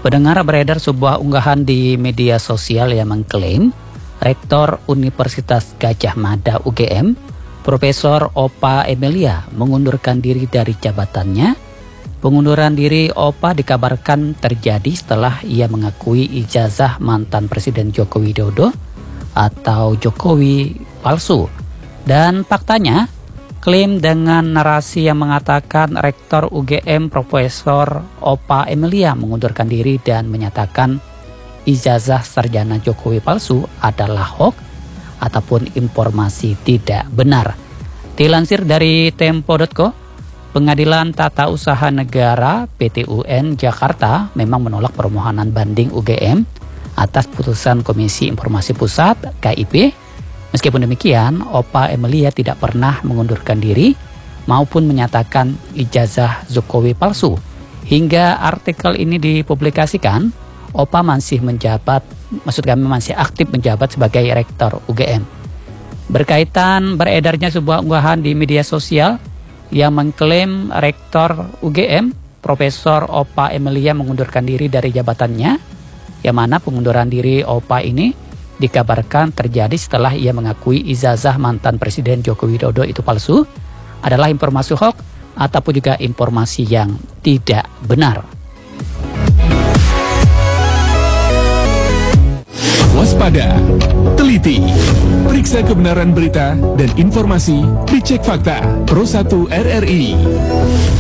Pendengar, beredar sebuah unggahan di media sosial yang mengklaim Rektor Universitas Gadjah Mada UGM, Profesor Opa Emilia mengundurkan diri dari jabatannya. Pengunduran diri Opa dikabarkan terjadi setelah ia mengakui ijazah mantan Presiden Joko Widodo atau Jokowi palsu. Dan faktanya, klaim dengan narasi yang mengatakan Rektor UGM Profesor Opa Emilia mengundurkan diri dan menyatakan ijazah sarjana Jokowi palsu adalah hoax ataupun informasi tidak benar. Dilansir dari Tempo.co, Pengadilan Tata Usaha Negara PT-UN Jakarta memang menolak permohonan banding UGM atas putusan Komisi Informasi Pusat KIP. Meskipun demikian, Opa Emilia tidak pernah mengundurkan diri maupun menyatakan ijazah Jokowi palsu. Hingga artikel ini dipublikasikan, Opa masih masih aktif menjabat sebagai Rektor UGM. Berkaitan beredarnya sebuah unggahan di media sosial yang mengklaim Rektor UGM, Profesor Opa Emilia mengundurkan diri dari jabatannya, yang mana pengunduran diri Opa ini dikabarkan terjadi setelah ia mengakui ijazah mantan Presiden Joko Widodo itu palsu, adalah informasi hoax ataupun juga informasi yang tidak benar. Waspada, teliti, periksa kebenaran berita dan informasi, dicek fakta. Pro 1 RRI.